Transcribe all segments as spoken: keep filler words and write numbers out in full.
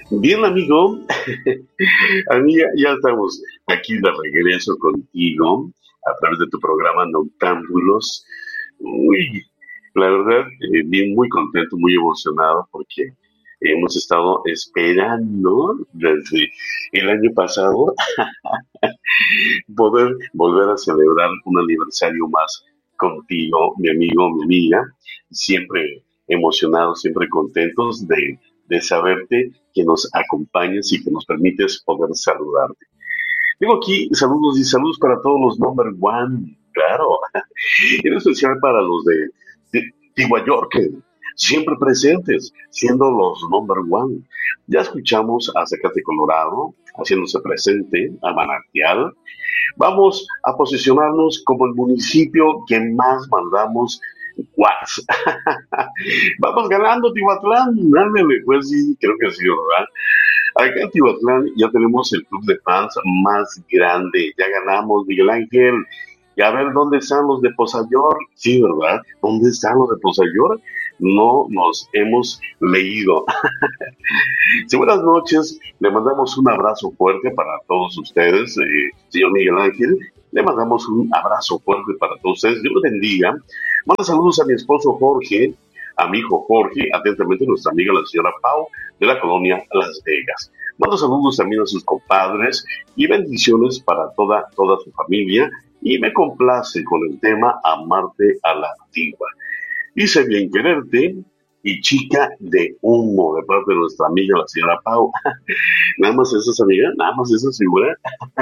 Bien, amigo, amiga, ya estamos aquí de regreso contigo a través de tu programa Noctámbulos. Uy, la verdad, eh, bien, muy contento, muy emocionado porque hemos estado esperando desde el año pasado poder volver a celebrar un aniversario más contigo, mi amigo, mi amiga, siempre emocionados, siempre contentos de, de saberte que nos acompañas y que nos permites poder saludarte. Tengo aquí saludos y saludos para todos los number one, claro, en especial para los de, de Tihuayorque, siempre presentes, siendo los number one. Ya escuchamos a Zacate Colorado, haciéndose presente, a Manantial, vamos a posicionarnos como el municipio que más mandamos Whats. Vamos ganando, Tihuatlán. Ándale, pues sí, creo que sí, ¿verdad? Acá en Tihuatlán ya tenemos el club de fans más grande. Ya ganamos, Miguel Ángel. Y a ver, ¿dónde están los de Posayor? Sí, ¿verdad? ¿Dónde están los de Posayor? No nos hemos leído. Sí, buenas noches. Le mandamos un abrazo fuerte para todos ustedes, eh, señor Miguel Ángel. Le mandamos un abrazo fuerte para todos ustedes. Dios los bendiga. Manda saludos a mi esposo Jorge, a mi hijo Jorge, atentamente nuestra amiga la señora Pau de la colonia Las Vegas. Manda saludos también a sus compadres y bendiciones para toda, toda su familia. Y me complace con el tema Amarte a la Antigua. Dice bien quererte y chica de humo de parte de nuestra amiga la señora Pau. Nada más esas amigas, nada más esas figuras.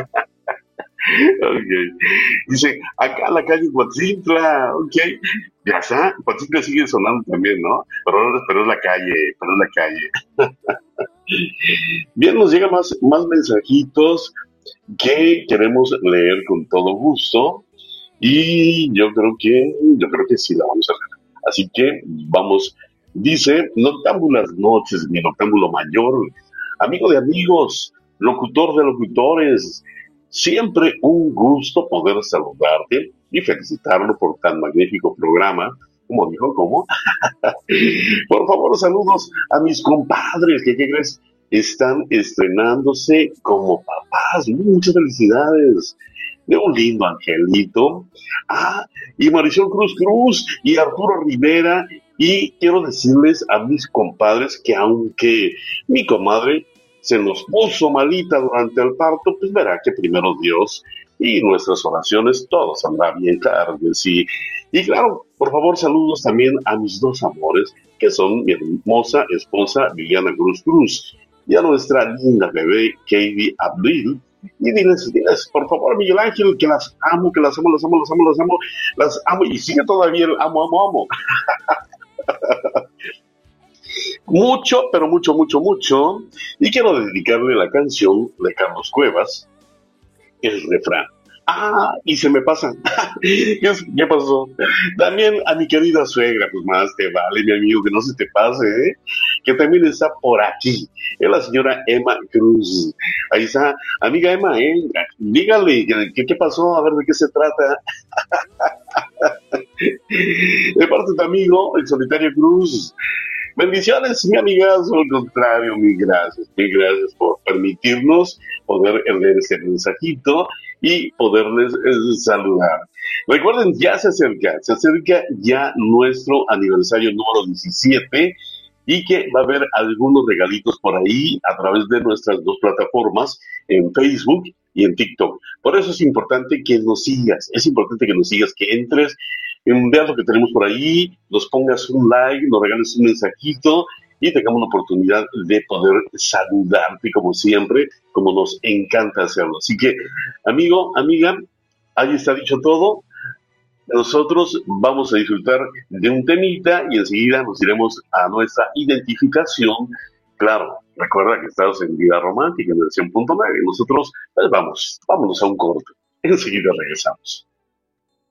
Okay. Dice, acá en la calle Huatzintla, ok. Ya está, Huatzintla sigue sonando también, ¿no? Pero, pero es la calle, pero es la calle. Bien, nos llegan más, más mensajitos que queremos leer con todo gusto. Y yo creo que, yo creo que sí la vamos a leer. Así que vamos. Dice, noctámbulas noches, mi noctámbulo mayor, amigo de amigos, locutor de locutores, siempre un gusto poder saludarte y felicitarlo por tan magnífico programa. Como dijo, ¿cómo? Por favor, saludos a mis compadres, que ¿qué crees? Están estrenándose como papás. Muchas felicidades de un lindo angelito. Ah, y Marisol Cruz Cruz y Arturo Rivera. Y quiero decirles a mis compadres que aunque mi comadre se nos puso malita durante el parto, pues verá que primero Dios y nuestras oraciones, todo saldrá bien, claro que sí. Y claro, por favor, saludos también a mis dos amores, que son mi hermosa esposa Viviana Cruz Cruz y a nuestra linda bebé Katie Abril. Y diles, diles, por favor, Miguel Ángel, que las amo, que las amo, las amo, las amo, las amo, las amo, y sigue todavía el amo, amo, amo. Mucho, pero mucho, mucho, mucho. Y quiero dedicarle la canción de Carlos Cuevas, el refrán. Ah, y se me pasa. ¿Qué, es- qué pasó? También a mi querida suegra, pues más te vale, mi amigo, que no se te pase, ¿eh? Que también está por aquí. Es la señora Emma Cruz. Ahí está. Amiga Emma, ¿eh? Dígale, ¿qué, qué pasó? A ver de qué se trata. De parte de tu amigo, el solitario Cruz. Bendiciones, mi amigazo, al contrario, mil gracias, mil gracias por permitirnos poder leer ese mensajito y poderles eh, saludar. Recuerden, ya se acerca, se acerca ya nuestro aniversario número diecisiete y que va a haber algunos regalitos por ahí a través de nuestras dos plataformas, en Facebook y en TikTok. Por eso es importante que nos sigas, es importante que nos sigas, que entres, en veas lo que tenemos por ahí, nos pongas un like, nos regales un mensajito y tengamos la oportunidad de poder saludarte como siempre, como nos encanta hacerlo. Así que, amigo, amiga, ahí está dicho todo. Nosotros vamos a disfrutar de un temita y enseguida nos iremos a nuestra identificación. Claro, recuerda que estamos en Vida Romántica en versión punto nueve. Nosotros, pues vamos, vámonos a un corte. Enseguida regresamos.